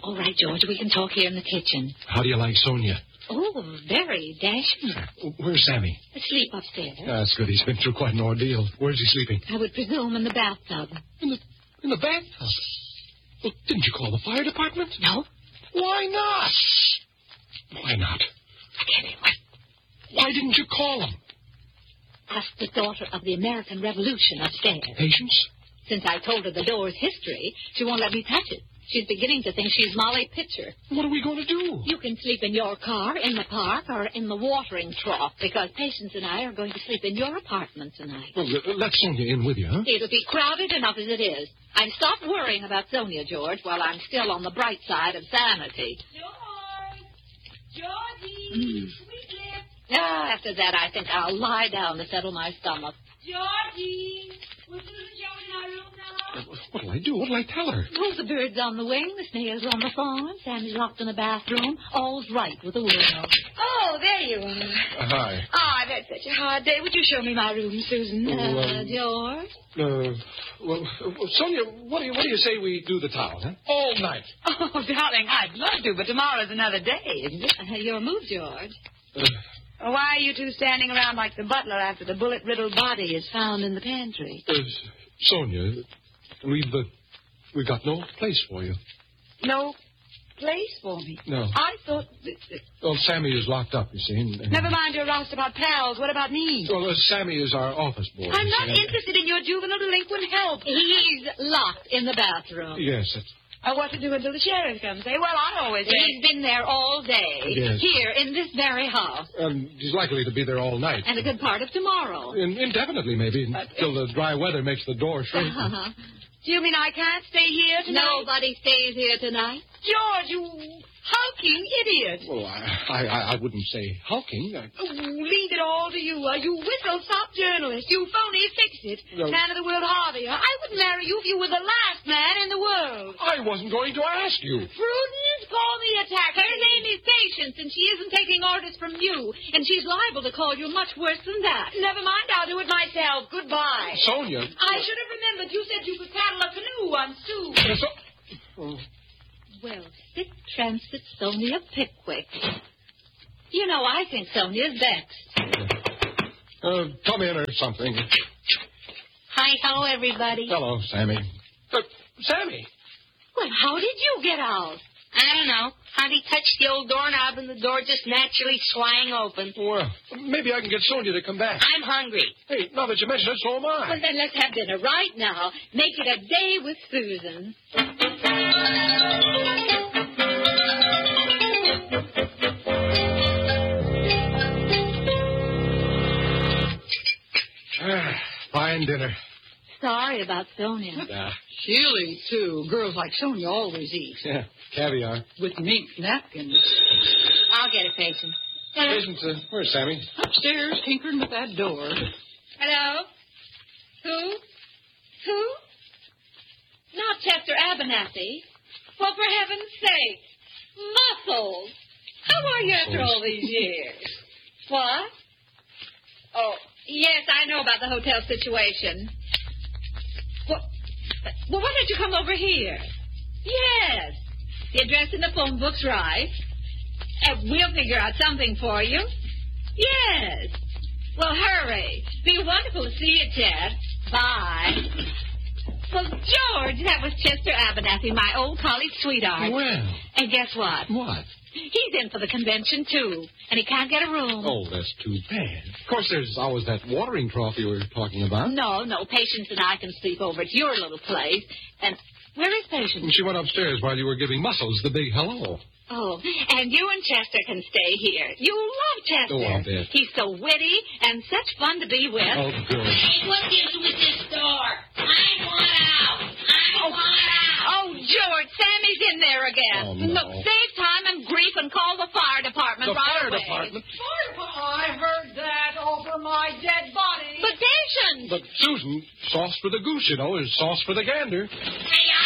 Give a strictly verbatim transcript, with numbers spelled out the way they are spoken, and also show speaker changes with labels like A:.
A: All right, George, we can talk here in the kitchen.
B: How do you like Sonia?
A: Oh, very dashing.
B: Where's Sammy?
A: Asleep upstairs.
B: That's good. He's been through quite an ordeal. Where's he sleeping?
A: I would presume in the bathtub.
B: In the in the bathtub? Well, didn't you call the fire department?
A: No.
B: Why not? Why not?
A: Forget it.
B: Why didn't you call him?
A: Ask the daughter of the American Revolution upstairs.
B: Patience?
A: Since I told her the door's history, she won't let me touch it. She's beginning to think she's Molly Pitcher.
B: What are we going to do?
A: You can sleep in your car, in the park, or in the watering trough, because Patience and I are going to sleep in your apartment tonight.
B: Well, let Sonia in with you, huh?
A: It'll be crowded enough as it is. I've stopped worrying about Sonia, George, while I'm still on the bright side of sanity.
C: George! Georgie!
A: Mm.
C: Sweet
A: Ah, after that, I think I'll lie down to settle my stomach.
C: Georgie! Was Susan Jones in our room now?
B: What'll I do? What'll I tell her?
A: Oh, the bird's on the wing, the snail's on the farm, Sammy's locked in the bathroom. All's right with the world.
C: Oh, there you are.
B: Uh, hi.
C: Oh, I've had such a hard day. Would you show me my room, Susan?
B: Oh,
A: Uh,
B: um,
A: George?
B: Uh, well, uh, Sonia, what do you what do you say we do the towel, huh? All night.
C: Oh, darling, I'd love to, but tomorrow's another day, isn't it?
A: Uh, your move, George.
B: Uh,
C: Well, why are you two standing around like the butler after the bullet-riddled body is found in the pantry?
B: uh, Sonia, we've uh, we got no place for you.
C: No place for me?
B: No.
C: I thought... That, that...
B: Well, Sammy is locked up, you see. And, and...
C: Never mind your roust about pals. What about me?
B: Well, uh, Sammy is our office boy.
C: I'm
B: you
C: not
B: see.
C: interested in your juvenile delinquent help.
A: He's locked in the bathroom.
B: Yes, that's...
C: Uh, what to do until the sheriff comes, eh? Well, I always say...
A: He's been there all day.
B: Yes.
A: Here, in this very house.
B: Um, he's likely to be there all night.
A: And a good part of tomorrow.
B: In, indefinitely, maybe,
C: Uh,
B: until the dry weather makes the door shrink.
A: Uh-huh.
C: Do you mean I can't stay here tonight?
A: Nobody stays here tonight.
C: George, you hulking idiot.
B: Well, I, I, I wouldn't say hulking. I...
C: Oh, leave it all to you. Uh, you whistle-stop journalist. You phony fix-it.
B: No.
C: Man of the world Harvey. I wouldn't marry you if you were the last man in the world.
B: I wasn't going to ask you.
C: Prudence, call me a taxi.
A: Her name is Patience, and she isn't taking orders from you. And she's liable to call you much worse than that.
C: Never mind, I'll do it myself. Goodbye.
B: Sonia.
C: I should have remembered you said you could paddle a canoe on Sue.
B: Uh, so... oh.
A: Well, sit transit Sonia Pickwick. You know, I think Sonia's vexed.
B: Uh, come in or something.
A: Hi, hello, everybody.
B: Hello, Sammy. Uh, Sammy.
A: Well, how did you get out?
D: I don't know. Honey touched the old doorknob and the door just naturally swang open.
B: Well, maybe I can get Sonia to come back.
D: I'm hungry.
B: Hey, now that you mention it, so am I.
A: Well, then let's have dinner right now. Make it a day with Susan.
B: Ah, fine dinner.
A: Sorry about Sonia.
B: Yeah.
C: She'll eat, too. Girls like Sonia always eat.
B: Yeah, caviar.
C: With mink napkins.
D: I'll get it, Patience.
B: Patience, uh, where's Sammy?
C: Upstairs, tinkering with that door.
A: Hello? Who? Who? Not Chester Abernathy. Well, for heaven's sake. Muscles. How are you after all these years? What? Oh, yes, I know about the hotel situation. Well, well, why don't you come over here? Yes. The address in the phone book's right. And we'll figure out something for you. Yes. Well, hurry. Be wonderful to see you, Ted. Bye. Well, George, that was Chester Abernathy, my old college sweetheart.
B: Well.
A: And guess what?
B: What?
A: He's in for the convention, too. And he can't get a room.
B: Oh, that's too bad. Of course, there's always that watering trough you were talking about.
A: No, no. Patience and I can sleep over at your little place. And where is Patience?
B: She went upstairs while you were giving Muscles the big hello.
A: Oh, and you and Chester can stay here. You love Chester.
B: Oh, I'll bet.
A: He's so witty and such fun to be with.
B: Oh, good.
D: Hey, what gives with this door? I want out. I
A: Oh.
D: want out.
A: Oh, George, Sammy's in there again.
B: Oh, no.
A: Look, save time and grief and call the fire department
B: The
A: right
B: fire
A: away.
B: department.
C: I heard that over my dead body.
A: But Patience!
B: But, Susan, sauce for the goose, you know, is sauce for the gander.
D: Hey,